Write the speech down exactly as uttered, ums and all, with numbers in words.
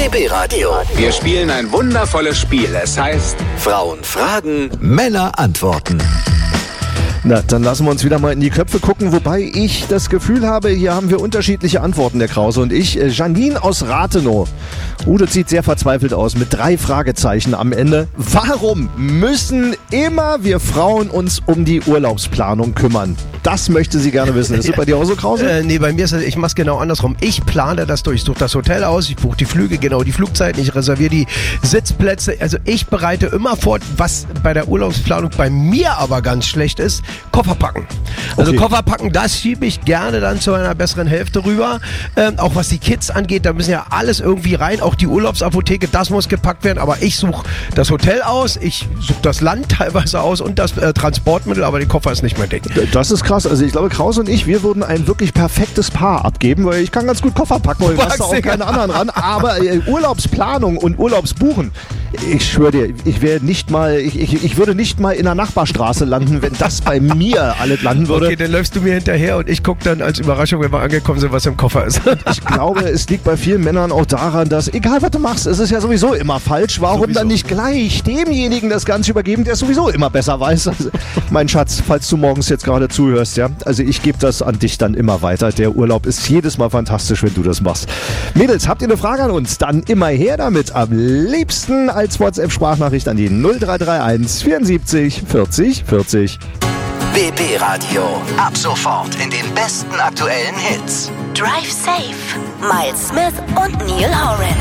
B B-Radio. Wir spielen ein wundervolles Spiel. Es heißt Frauen fragen, Männer antworten. Na, dann lassen wir uns wieder mal in die Köpfe gucken, wobei ich das Gefühl habe, hier haben wir unterschiedliche Antworten, der Krause und ich. Janine aus Rathenow. Uh, das sieht sehr verzweifelt aus, mit drei Fragezeichen am Ende. Warum müssen immer wir Frauen uns um die Urlaubsplanung kümmern? Das möchte sie gerne wissen. Ist das bei dir auch so, Krause? Äh, nee, bei mir ist es, ich mach's genau andersrum. Ich plane das durch. Ich suche das Hotel aus, ich buche die Flüge, genau die Flugzeiten, ich reserviere die Sitzplätze. Also ich bereite immer vor, was bei der Urlaubsplanung bei mir aber ganz schlecht ist, Koffer packen. Also Okay. Koffer packen, das schiebe ich gerne dann zu einer besseren Hälfte rüber. Ähm, auch was die Kids angeht, da müssen ja alles irgendwie rein. Auch die Urlaubsapotheke, das muss gepackt werden. Aber ich suche das Hotel aus, ich suche das Land teilweise aus und das äh, Transportmittel, aber der Koffer ist nicht mein Ding. Das ist krass. Also ich glaube, Krause und ich, wir würden ein wirklich perfektes Paar abgeben, weil ich kann ganz gut Koffer packen, weil ich lasse da auch keine anderen ran. Aber äh, Urlaubsplanung und Urlaubsbuchen, ich schwöre dir, ich wäre nicht mal, ich, ich, ich würde nicht mal in der Nachbarstraße landen, wenn das bei mir alles landen würde. Okay, dann läufst du mir hinterher und ich gucke dann als Überraschung, wenn wir angekommen sind, was im Koffer ist. Ich glaube, es liegt bei vielen Männern auch daran, dass, egal was du machst, es ist ja sowieso immer falsch. Warum Sowieso. dann nicht gleich demjenigen das Ganze übergeben, der es sowieso immer besser weiß? Also, mein Schatz, falls du morgens jetzt gerade zuhörst, ja, also ich gebe das an dich dann immer weiter. Der Urlaub ist jedes Mal fantastisch, wenn du das machst. Mädels, habt ihr eine Frage an uns? Dann immer her damit. Am liebsten als WhatsApp-Sprachnachricht an die null drei drei eins vierundsiebzig vierzig vierzig. B B-Radio. Ab sofort in den besten aktuellen Hits. Drive Safe, Miles Smith und Neil Horan.